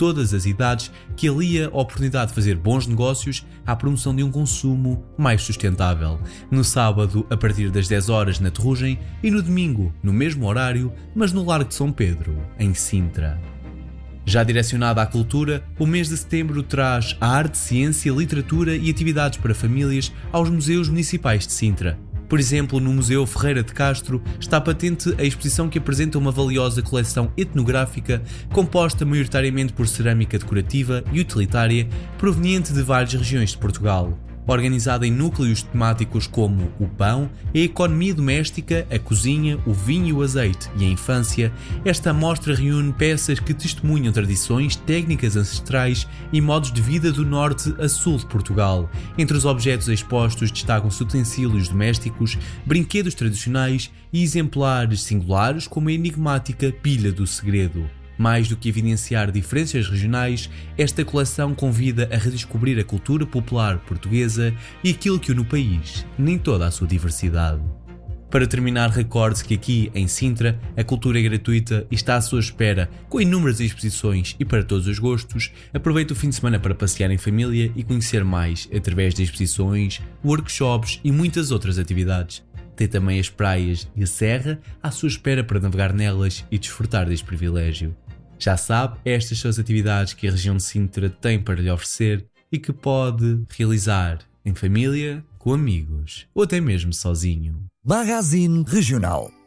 todas as idades que alia a oportunidade de fazer bons negócios à promoção de um consumo mais sustentável. No sábado, a partir das 10 horas na Terrugem e no domingo, no mesmo horário, mas no Largo de São Pedro, em Sintra. Já direcionada à cultura, o mês de setembro traz a arte, ciência, literatura e atividades para famílias aos museus municipais de Sintra. Por exemplo, no Museu Ferreira de Castro está patente a exposição que apresenta uma valiosa coleção etnográfica composta maioritariamente por cerâmica decorativa e utilitária proveniente de várias regiões de Portugal. Organizada em núcleos temáticos como o pão, a economia doméstica, a cozinha, o vinho e o azeite e a infância, esta mostra reúne peças que testemunham tradições, técnicas ancestrais e modos de vida do norte a sul de Portugal. Entre os objetos expostos destacam-se utensílios domésticos, brinquedos tradicionais e exemplares singulares como a enigmática Pilha do Segredo. Mais do que evidenciar diferenças regionais, esta coleção convida a redescobrir a cultura popular portuguesa e aquilo que une o país, nem toda a sua diversidade. Para terminar, recorde-se que aqui, em Sintra, a cultura é gratuita e está à sua espera, com inúmeras exposições e para todos os gostos. Aproveite o fim de semana para passear em família e conhecer mais através de exposições, workshops e muitas outras atividades. Tem também as praias e a serra à sua espera para navegar nelas e desfrutar deste privilégio. Já sabe, estas são as atividades que a região de Sintra tem para lhe oferecer e que pode realizar em família, com amigos ou até mesmo sozinho. Magazine Regional.